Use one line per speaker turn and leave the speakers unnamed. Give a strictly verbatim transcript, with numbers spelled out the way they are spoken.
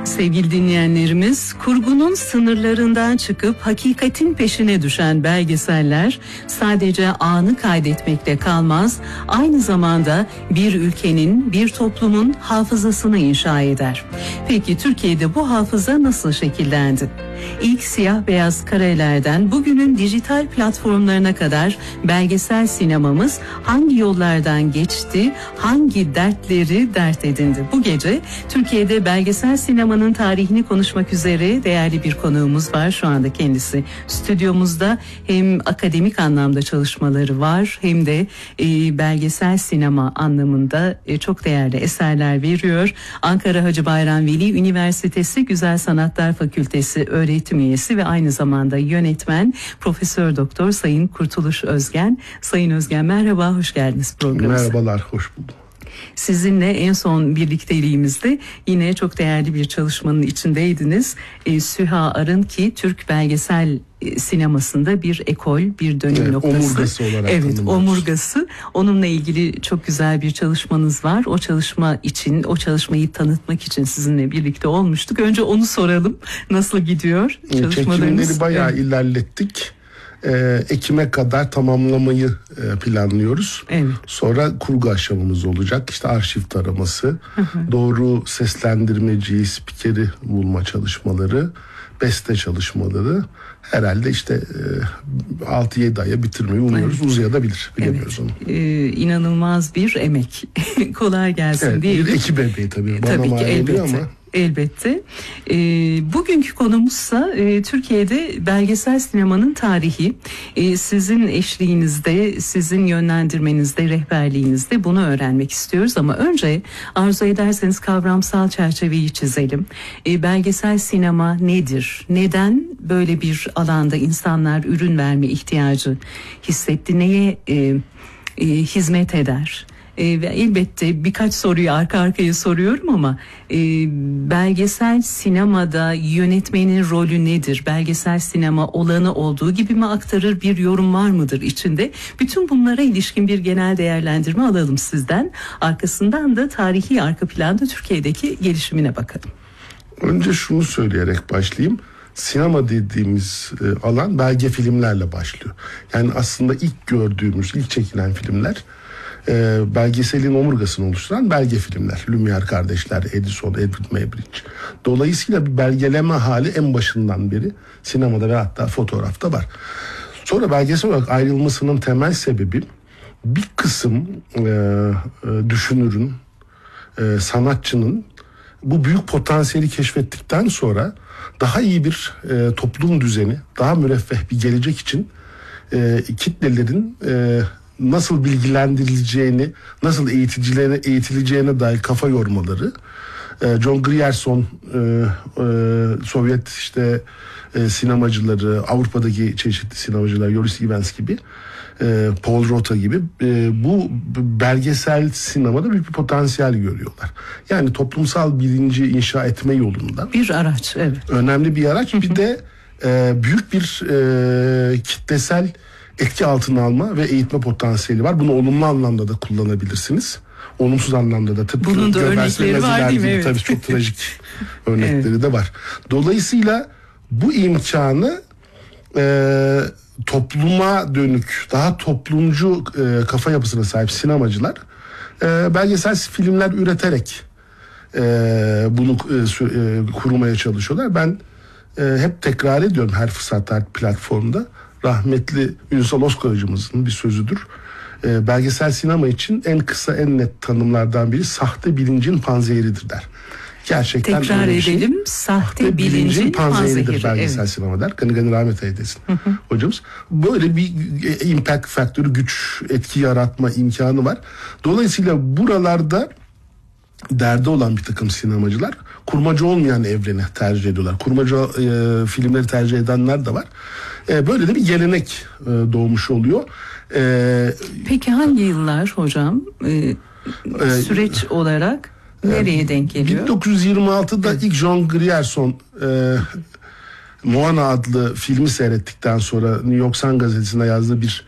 Sevgili dinleyenlerimiz, kurgunun sınırlarından çıkıp hakikatin peşine düşen belgeseller sadece anı kaydetmekle kalmaz, aynı zamanda bir ülkenin, bir toplumun hafızasını inşa eder. Peki Türkiye'de bu hafıza nasıl şekillendi? İlk siyah beyaz karelerden bugünün dijital platformlarına kadar belgesel sinemamız hangi yollardan geçti, hangi dertleri dert edindi? Bu gece Türkiye'de belgesel sinemanın tarihini konuşmak üzere değerli bir konuğumuz var. Şu anda kendisi stüdyomuzda. Hem akademik anlamda çalışmaları var hem de e, belgesel sinema anlamında e, çok değerli eserler veriyor. Ankara Hacı Bayram Veli Üniversitesi Güzel Sanatlar Fakültesi öğretim üyesi ve aynı zamanda yönetmen Profesör Doktor Sayın Kurtuluş Özgen. Sayın Özgen, merhaba, hoş geldiniz programımıza.
Merhabalar, hoş bulduk.
Sizinle en son birlikteliğimizde yine çok değerli bir çalışmanın içindeydiniz. E, Süha Arın ki Türk belgesel e, sinemasında bir ekol, bir dönüm
evet,
noktası.
Omurgası olarak
Evet,
tanımlıyoruz.
omurgası. Onunla ilgili çok güzel bir çalışmanız var. O çalışma için, o çalışmayı tanıtmak için sizinle birlikte olmuştuk. Önce onu soralım. Nasıl gidiyor çalışmalarınız?
Çekimleri bayağı
evet.
ilerlettik. Ee, Ekim'e kadar tamamlamayı e, planlıyoruz.
Evet.
Sonra kurgu aşamamız olacak. İşte arşiv taraması, hı hı. doğru seslendirmeciyi, spikeri bulma çalışmaları, beste çalışmaları. Herhalde işte e, altı yedi aya bitirmeyi umuyoruz. Evet. Uzayabilir, bilemiyoruz
evet.
onu.
Ee, inanılmaz bir emek. Kolay gelsin
evet,
diyelim.
Bir ekip emeği tabii. Bana
tabii ki elbette. Ama. Elbette. E, bugünkü konumuzsa e, Türkiye'de belgesel sinemanın tarihi. E, sizin eşliğinizde, sizin yönlendirmenizde, rehberliğinizde bunu öğrenmek istiyoruz. Ama önce arzu ederseniz kavramsal çerçeveyi çizelim. E, belgesel sinema nedir? Neden böyle bir alanda insanlar ürün verme ihtiyacı hissetti? Neye e, e, hizmet eder? E, ve elbette birkaç soruyu arka arkaya soruyorum ama e, belgesel sinemada yönetmenin rolü nedir? Belgesel sinema olanı olduğu gibi mi aktarır? Bir yorum var mıdır içinde? Bütün bunlara ilişkin bir genel değerlendirme alalım sizden. Arkasından da tarihi arka planda Türkiye'deki gelişimine bakalım.
Önce şunu söyleyerek başlayayım. Sinema dediğimiz e, alan belge filmlerle başlıyor. Yani aslında ilk gördüğümüz, ilk çekilen filmler E, belgeselin omurgasını oluşturan belge filmler. Lumière kardeşler, Edison, Edward Muybridge. Dolayısıyla bir belgeleme hali en başından beri sinemada ve hatta fotoğrafta var. Sonra belgesel olarak ayrılmasının temel sebebi bir kısım e, e, düşünürün, e, sanatçının bu büyük potansiyeli keşfettikten sonra daha iyi bir e, toplum düzeni, daha müreffeh bir gelecek için e, kitlelerin e, nasıl bilgilendirileceğini, nasıl eğiticilere eğitileceğine dair kafa yormaları. John Grierson, Sovyet işte sinemacıları, Avrupa'daki çeşitli sinemacılar, Joris Ivens gibi, Paul Rota gibi bu belgesel sinemada büyük bir potansiyel görüyorlar. Yani toplumsal bilinci inşa etme yolunda
bir araç, evet.
Önemli bir araç. Bir de büyük bir kitlesel etki altına alma ve eğitme potansiyeli var. Bunu olumlu anlamda da kullanabilirsiniz. Olumsuz anlamda da. Tıpkı
bunun da örnekleri var değil mi? Evet.
Tabii çok trajik örnekleri evet. de var. Dolayısıyla bu imkanı e, topluma dönük, daha toplumcu e, kafa yapısına sahip sinemacılar e, belgesel filmler üreterek e, bunu e, kurmaya çalışıyorlar. Ben e, hep tekrar ediyorum her fırsat, her platformda. Rahmetli Ünsal Özkay hocamızın bir sözüdür. E, belgesel sinema için en kısa, en net tanımlardan biri sahte bilincin panzehiridir der. Gerçekten
tekrar edelim. Şey. Sahte, sahte bilincin, bilincin panzehiridir panzehiri, belgesel evet. sinema der. Gani gani rahmet eylesin hı hı. hocamız. Böyle bir impact faktörü, güç, etki yaratma imkanı var. Dolayısıyla buralarda derdi olan bir takım sinemacılar kurmaca olmayan evreni tercih ediyorlar. Kurmaca e, filmleri tercih edenler de var. E, böyle de bir gelenek e, doğmuş oluyor. E, Peki hangi yıllar hocam e, e, süreç e, olarak nereye e, denk geliyor?
bin dokuz yüz yirmi altıda ilk John Grierson e, Moana adlı filmi seyrettikten sonra New York Sun gazetesine yazdığı bir